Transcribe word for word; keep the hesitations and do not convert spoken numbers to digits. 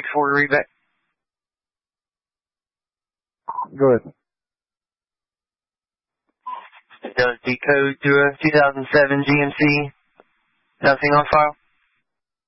Ford read back. Go ahead. It does decode to a two thousand seven G M C. Nothing on file?